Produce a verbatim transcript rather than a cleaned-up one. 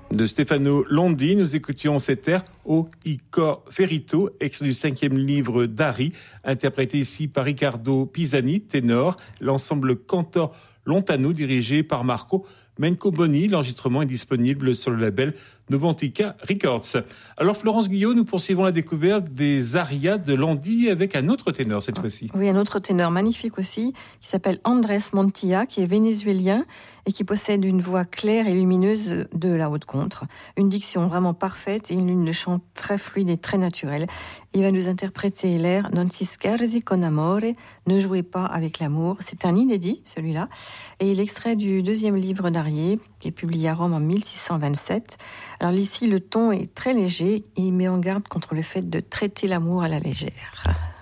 De Stefano Londi, nous écoutions cet air O I Cor Ferito, extrait du cinquième livre d'Ari, interprété ici par Riccardo Pisani, ténor, l'ensemble Cantor Lontano dirigé par Marco Mencoboni. L'enregistrement est disponible sur le label Novantica Records. Alors Florence Guyot, nous poursuivons la découverte des arias de Landi avec un autre ténor cette fois-ci. Oui, un autre ténor magnifique aussi, qui s'appelle Andrés Montilla, qui est vénézuélien et qui possède une voix claire et lumineuse de la haute contre, une diction vraiment parfaite et une ligne de chant très fluide et très naturelle. Il va nous interpréter l'air Non si scherzi con amore, ne jouez pas avec l'amour. C'est un inédit, celui-là, et l'extrait du deuxième livre d'Arié, qui est publié à Rome en mille six cent vingt-sept. Alors ici, le ton est très léger, et il met en garde contre le fait de traiter l'amour à la légère.